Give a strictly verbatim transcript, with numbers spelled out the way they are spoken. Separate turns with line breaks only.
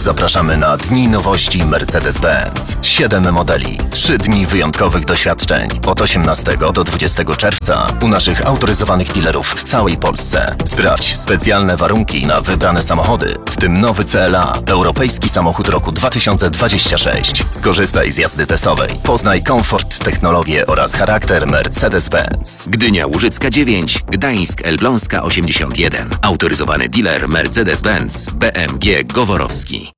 zapraszamy na Dni Nowości Mercedes-Benz. Siedem modeli, trzy dni wyjątkowych doświadczeń od osiemnastego do dwudziestego czerwca u naszych autoryzowanych dealerów w całej Polsce. Sprawdź specjalne warunki na wybrane samochody, w tym nowy C L A, europejski samochód roku dwa tysiące dwudziestego szóstego. Skorzystaj z jazdy testowej. Poznaj komfort, technologię oraz charakter Mercedes-Benz.
Gdynia Łużycka dziewięć, Gdańsk Elbląska osiemdziesiąt jeden. Autoryzowany dealer Mercedes-Benz B M G Goworowski.